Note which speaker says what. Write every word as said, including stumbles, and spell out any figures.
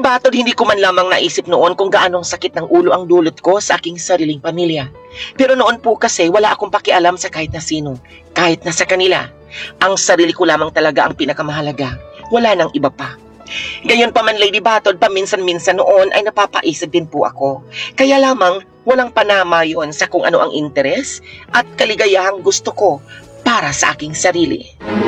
Speaker 1: Batod, hindi ko man lamang naisip noon kung gaanong sakit ng ulo ang dulot ko sa aking sariling pamilya. Pero noon po kasi wala akong pakialam sa kahit na sino, kahit na sa kanila. Ang sarili ko lamang talaga ang pinakamahalaga. Wala nang iba pa. Gayon pa man, Lady Batod, paminsan-minsan noon ay napapaisip din po ako. Kaya lamang walang panama yon sa kung ano ang interes at kaligayahang gusto ko para sa aking sarili.